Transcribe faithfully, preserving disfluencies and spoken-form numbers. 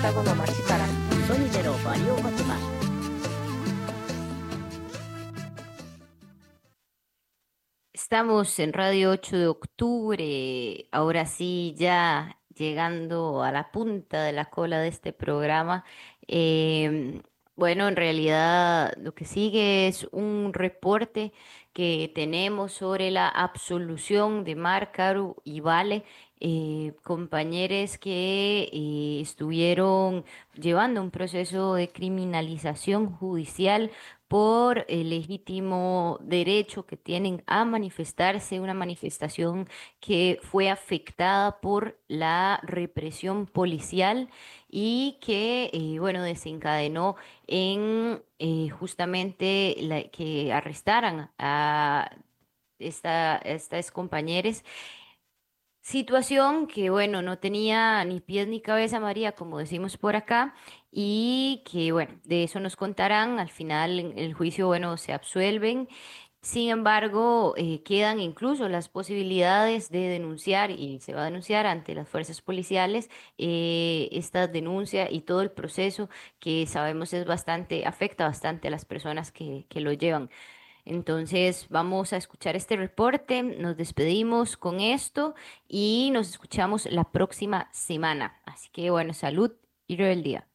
タゴの町からソニでのバリオ言葉。 Estamos en Radio ocho de octubre, ahora sí, ya llegando a la punta de la cola de este programa. Em, bueno, en realidad lo que sigue es un reporte que tenemos sobre la absolución de Marc Caru y Vale, eh, compañeros que eh, estuvieron llevando un proceso de criminalización judicial por el legítimo derecho que tienen a manifestarse, una manifestación que fue afectada por la represión policial y que, eh, bueno, desencadenó en eh, justamente la- que arrestaran a esta, estas compañeras. Situación que, bueno, no tenía ni pies ni cabeza, María, como decimos por acá, y que, bueno, de eso nos contarán. Al final, en el juicio, bueno, se absuelven. Sin embargo, eh, quedan incluso las posibilidades de denunciar, y se va a denunciar ante las fuerzas policiales eh, esta denuncia y todo el proceso que sabemos es bastante, afecta bastante a las personas que, que lo llevan. Entonces vamos a escuchar este reporte, nos despedimos con esto y nos escuchamos la próxima semana. Así que bueno, salud y rebeldía.